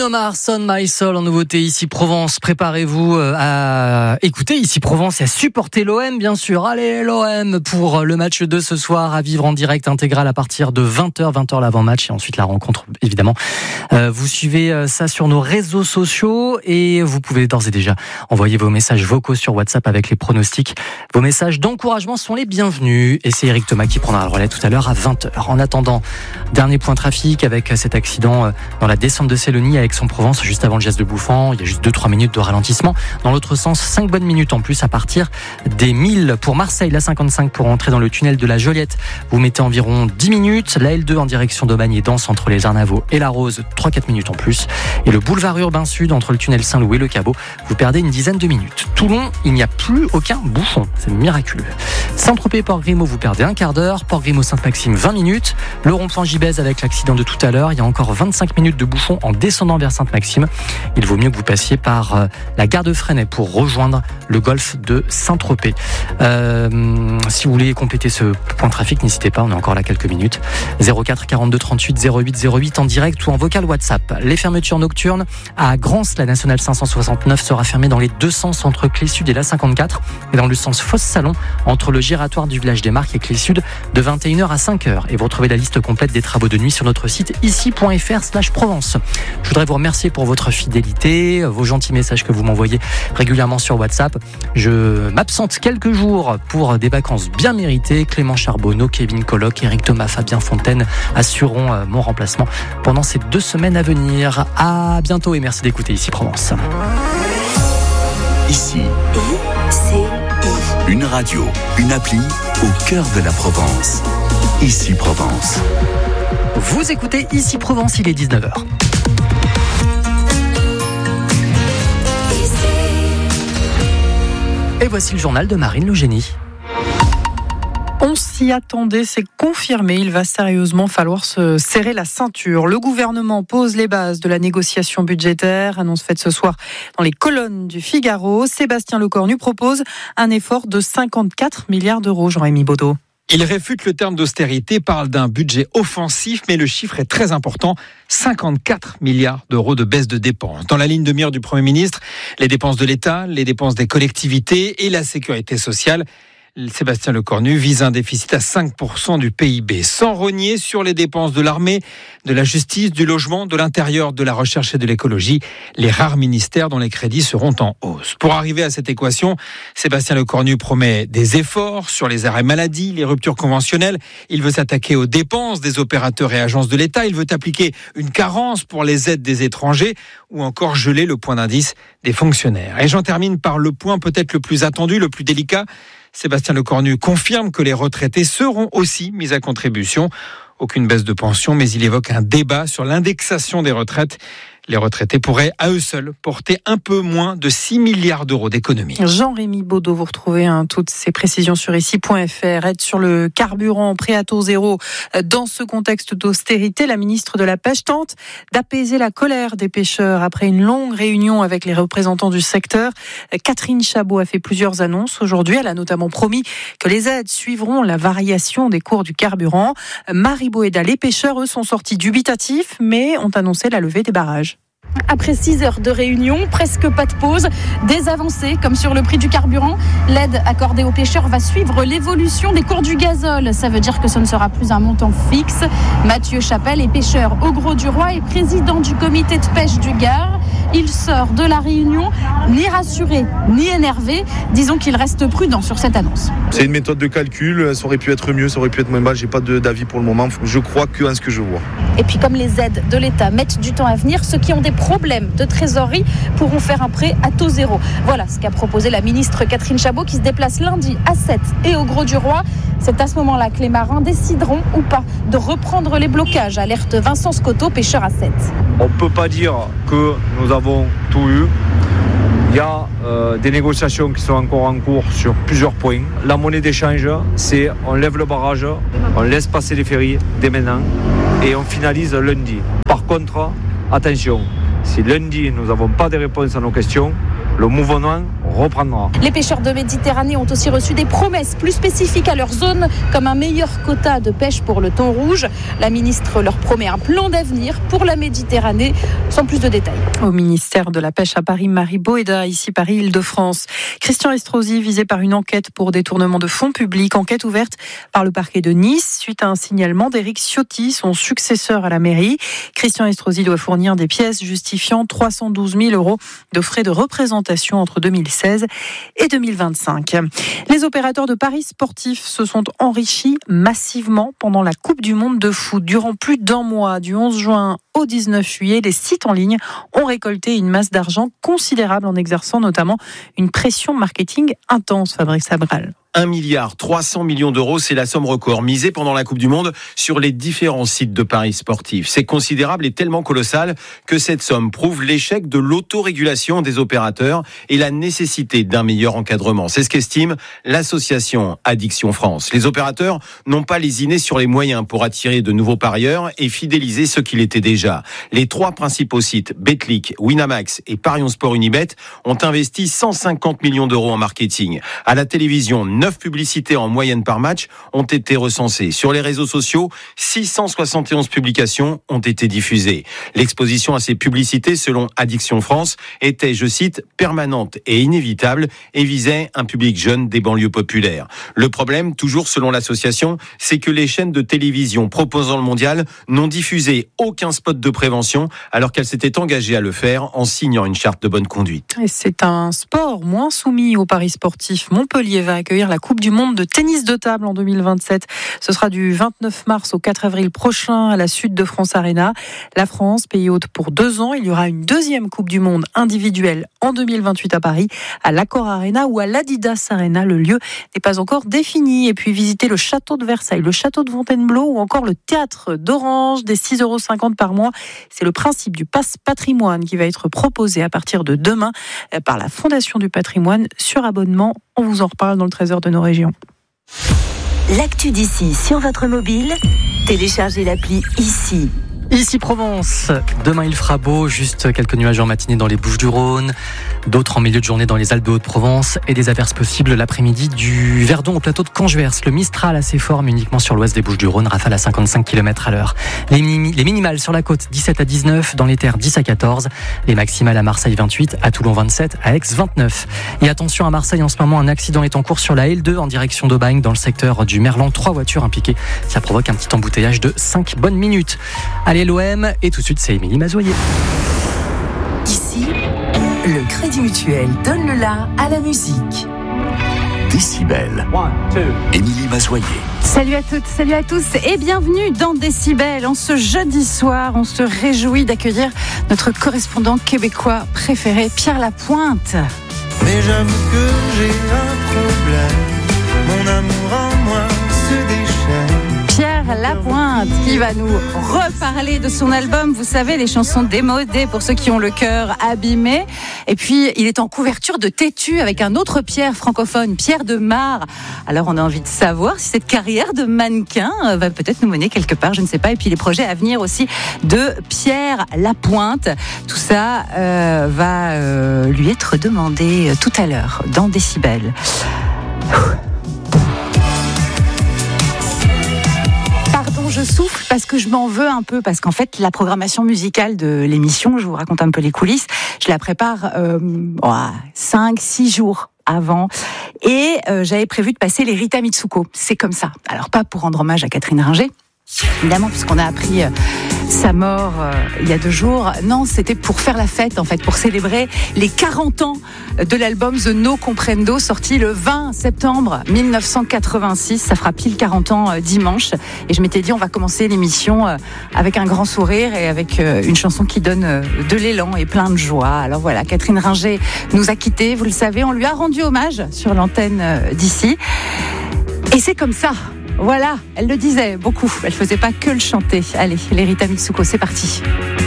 Bruno Mars, On My Soul en nouveauté ici Provence. Préparez-vous à écouter ici Provence et à supporter l'OM bien sûr. Allez l'OM pour le match de ce soir à vivre en direct intégral à partir de 20h l'avant-match et ensuite la rencontre évidemment. Vous suivez ça sur nos réseaux sociaux et vous pouvez d'ores et déjà envoyer vos messages vocaux sur WhatsApp avec les pronostics. Vos messages d'encouragement sont les bienvenus et c'est Eric Thomas qui prendra le relais tout à l'heure à 20h. En attendant, dernier point trafic avec cet accident dans la descente de Célonie à Aix-en-Provence juste avant le geste de Bouffant. Il y a juste 2-3 minutes de ralentissement. Dans l'autre sens, 5 bonnes minutes en plus à partir des 1000 pour Marseille, la 55 pour entrer dans le tunnel de la Joliette. Vous mettez environ 10 minutes. La L2 en direction d'Aubagne et Danse entre les Arnavaux et la Rose, 3-4 minutes en plus. Et le boulevard urbain sud entre le tunnel Saint-Loup et le Cabot, vous perdez une dizaine de minutes. Toulon, il n'y a plus aucun bouchon. C'est miraculeux. Saint-Tropez, Port-Grimaud, vous perdez un quart d'heure. Port-Grimaud, Sainte-Maxime, 20 minutes. Le rond-point Gibez avec l'accident de tout à l'heure. Il y a encore 25 minutes de bouchon en descendant vers Sainte-Maxime. Il vaut mieux que vous passiez par la gare de Fresnay pour rejoindre le golfe de Saint-Tropez. Si vous voulez compléter ce point de trafic, n'hésitez pas, on est encore là quelques minutes. 04 42 38 08 08 en direct ou en vocal WhatsApp. Les fermetures nocturnes à Grance, la nationale 569 sera fermée dans les deux sens entre Clé Sud et la 54 et dans le sens Fosse-Salon entre le giratoire du village des Marques et Clé Sud de 21h à 5h. Et vous retrouvez la liste complète des travaux de nuit sur notre site ici.fr/Provence. Je voudrais vous remercier pour votre fidélité, vos gentils messages que vous m'envoyez régulièrement sur WhatsApp. Je m'absente quelques jours pour des vacances bien méritées. Clément Charbonneau, Kevin Colloc, Eric Thomas, Fabien Fontaine assureront mon remplacement pendant ces 2 semaines à venir. À bientôt et merci d'écouter ici Provence. Ici, une radio, une appli au cœur de la Provence. Ici Provence. Vous écoutez ici Provence, il est 19h. Et voici le journal de Marine Logénie. On s'y attendait, c'est confirmé. Il va sérieusement falloir se serrer la ceinture. Le gouvernement pose les bases de la négociation budgétaire. Annonce faite ce soir dans les colonnes du Figaro. Sébastien Lecornu propose un effort de 54 milliards d'euros. Jean-Rémy Baudot. Il réfute le terme d'austérité, parle d'un budget offensif, mais le chiffre est très important, 54 milliards d'euros de baisse de dépenses. Dans la ligne de mire du Premier ministre, les dépenses de l'État, les dépenses des collectivités et la sécurité sociale. Sébastien Lecornu vise un déficit à 5% du PIB, sans rogner sur les dépenses de l'armée, de la justice, du logement, de l'intérieur, de la recherche et de l'écologie, les rares ministères dont les crédits seront en hausse. Pour arriver à cette équation, Sébastien Lecornu promet des efforts sur les arrêts maladie, les ruptures conventionnelles. Il veut s'attaquer aux dépenses des opérateurs et agences de l'État. Il veut appliquer une carence pour les aides des étrangers ou encore geler le point d'indice des fonctionnaires. Et j'en termine par le point peut-être le plus attendu, le plus délicat. Sébastien Lecornu confirme que les retraités seront aussi mis à contribution. Aucune baisse de pension, mais il évoque un débat sur l'indexation des retraites. Les retraités pourraient, à eux seuls, porter un peu moins de 6 milliards d'euros d'économie. Jean-Rémy Baudot, vous retrouvez toutes ces précisions sur ici.fr. Aide sur le carburant, prêt à taux zéro. Dans ce contexte d'austérité, la ministre de la Pêche tente d'apaiser la colère des pêcheurs après une longue réunion avec les représentants du secteur. Catherine Chabot a fait plusieurs annonces aujourd'hui. Elle a notamment promis que les aides suivront la variation des cours du carburant. Marie Boéda, les pêcheurs, eux, sont sortis dubitatifs, mais ont annoncé la levée des barrages. Après 6 heures de réunion, presque pas de pause, des avancées comme sur le prix du carburant. L'aide accordée aux pêcheurs va suivre l'évolution des cours du gazole. Ça veut dire que ce ne sera plus un montant fixe. Mathieu Chapelle est pêcheur au Grau-du-Roi et président du comité de pêche du Gard. Il sort de la réunion ni rassuré ni énervé. Disons qu'il reste prudent sur cette annonce. C'est une méthode de calcul, ça aurait pu être mieux, ça aurait pu être moins mal. J'ai pas d'avis pour le moment, je crois qu'à ce que je vois. Et puis comme les aides de l'État mettent du temps à venir, ceux qui ont des problèmes de trésorerie pourront faire un prêt à taux zéro. Voilà ce qu'a proposé la ministre Catherine Chabot qui se déplace lundi à Sète et au Grau-du-Roi. C'est à ce moment-là que les marins décideront ou pas de reprendre les blocages, alerte Vincent Scotto, pêcheur à Sète. On ne peut pas dire que nous avons tout eu. Il y a des négociations qui sont encore en cours sur plusieurs points. La monnaie d'échange, c'est on lève le barrage, on laisse passer les ferries dès maintenant et on finalise lundi. Par contre, attention, si lundi nous n'avons pas de réponse à nos questions, le mouvement reprendra. Les pêcheurs de Méditerranée ont aussi reçu des promesses plus spécifiques à leur zone, comme un meilleur quota de pêche pour le thon rouge. La ministre leur promet un plan d'avenir pour la Méditerranée, sans plus de détails. Au ministère de la Pêche à Paris, Marie Boéda, ici Paris-Île-de-France. Christian Estrosi visé par une enquête pour détournement de fonds publics, enquête ouverte par le parquet de Nice suite à un signalement d'Éric Ciotti, son successeur à la mairie. Christian Estrosi doit fournir des pièces justifiant 312 000 € de frais de représentation entre 2016 et 2025. Les opérateurs de paris sportifs se sont enrichis massivement pendant la Coupe du Monde de foot. Durant plus d'1 mois, du 11 juin au 19 juillet, les sites en ligne ont récolté une masse d'argent considérable en exerçant notamment une pression marketing intense, Fabrice Abral. 1,3 milliard d'euros, c'est la somme record misée pendant la Coupe du Monde sur les différents sites de paris sportifs. C'est considérable et tellement colossal que cette somme prouve l'échec de l'autorégulation des opérateurs et la nécessité d'un meilleur encadrement. C'est ce qu'estime l'association Addiction France. Les opérateurs n'ont pas lésiné sur les moyens pour attirer de nouveaux parieurs et fidéliser ceux qui l'étaient déjà. Les 3 principaux sites, Betclic, Winamax et Parions Sport Unibet, ont investi 150 millions d'euros en marketing. À la télévision, 9 publicités en moyenne par match ont été recensées. Sur les réseaux sociaux, 671 publications ont été diffusées. L'exposition à ces publicités, selon Addiction France, était, je cite, permanente et inévitable et visait un public jeune des banlieues populaires. Le problème, toujours selon l'association, c'est que les chaînes de télévision proposant le mondial n'ont diffusé aucun spot de prévention alors qu'elles s'étaient engagées à le faire en signant une charte de bonne conduite. Et c'est un sport moins soumis aux paris sportifs. Montpellier va accueillir la Coupe du Monde de tennis de table en 2027. Ce sera du 29 mars au 4 avril prochain à la Sud de France Arena. La France, pays hôte pour 2 ans. Il y aura une deuxième Coupe du Monde individuelle en 2028 à Paris, à l'Accor Arena ou à l'Adidas Arena. Le lieu n'est pas encore défini. Et puis visiter le château de Versailles, le château de Fontainebleau ou encore le théâtre d'Orange, des 6,50 € par mois. C'est le principe du pass patrimoine qui va être proposé à partir de demain par la Fondation du patrimoine sur abonnement. On vous en reparle dans le Trésor de nos régions. L'actu d'ici sur votre mobile, téléchargez l'appli ICI. Ici Provence, demain il fera beau, juste quelques nuages en matinée dans les Bouches-du-Rhône, d'autres en milieu de journée dans les Alpes de Haute-Provence et des averses possibles l'après-midi du Verdon au plateau de Cangevers. Le Mistral assez fort mais uniquement sur l'ouest des Bouches-du-Rhône, rafale à 55 km/h. Les minimales sur la côte 17 à 19, dans les terres 10 à 14, les maximales à Marseille 28, à Toulon 27, à Aix 29. Et attention à Marseille en ce moment, un accident est en cours sur la L2 en direction d'Aubagne dans le secteur du Merlan, 3 voitures impliquées. Ça provoque un petit embouteillage de 5 bonnes minutes. Allez l'OM, et tout de suite c'est Émilie Mazoyer. Ici, le Crédit Mutuel donne le la à la musique. Décibel. Émilie Mazoyer. Salut à toutes, salut à tous et bienvenue dans Décibel. En ce jeudi soir, on se réjouit d'accueillir notre correspondant québécois préféré, Pierre Lapointe. Mais j'avoue que j'ai un problème, mon amour en moi se déchaîne. Pierre Lapointe qui va nous reparler de son album, vous savez, les chansons démodées pour ceux qui ont le cœur abîmé. Et puis, il est en couverture de Têtu avec un autre Pierre francophone, Pierre Demar. Alors, on a envie de savoir si cette carrière de mannequin va peut-être nous mener quelque part, je ne sais pas. Et puis, les projets à venir aussi de Pierre Lapointe. Tout ça va lui être demandé tout à l'heure dans Décibel. Je souffle parce que je m'en veux un peu, parce qu'en fait la programmation musicale de l'émission, je vous raconte un peu les coulisses, je la prépare 5-6 jours avant et j'avais prévu de passer les Rita Mitsuko, c'est comme ça. Alors pas pour rendre hommage à Catherine Ringer, évidemment, puisqu'on a appris sa mort il y a 2 jours. Non, c'était pour faire la fête, en fait, pour célébrer les 40 ans de l'album The No Comprendo, sorti le 20 septembre 1986. Ça fera pile 40 ans dimanche. Et je m'étais dit, on va commencer l'émission avec un grand sourire et avec une chanson qui donne de l'élan et plein de joie. Alors voilà, Catherine Ringer nous a quittés, vous le savez, on lui a rendu hommage sur l'antenne d'ici. Et c'est comme ça. Voilà, elle le disait beaucoup. Elle faisait pas que le chanter. Allez, les Rita Mitsuko, c'est parti.